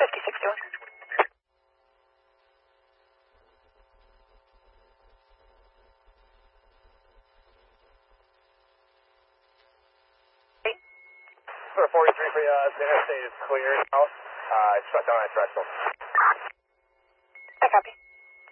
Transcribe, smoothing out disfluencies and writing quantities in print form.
For 43 for the interstate is clear now. Shut down at threshold. I copy.